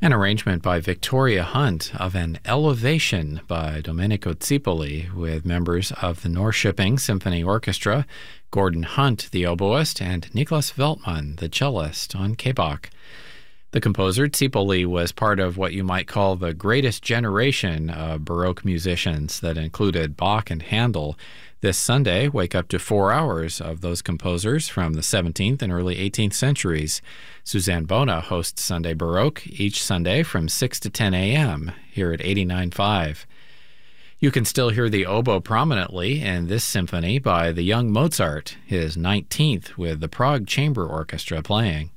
An arrangement by Victoria Hunt of an Elevation by Domenico Zipoli with members of the Norrköping Symphony Orchestra, Gordon Hunt, the oboist, and Niklas Veltman, the cellist, on K-Bach. The composer, Zipoli, was part of what you might call the greatest generation of Baroque musicians that included Bach and Handel. This Sunday, wake up to 4 hours of those composers from the 17th and early 18th centuries. Suzanne Bona hosts Sunday Baroque each Sunday from 6 to 10 a.m. here at 89.5. You can still hear the oboe prominently in this symphony by the young Mozart, his 19th with the Prague Chamber Orchestra playing.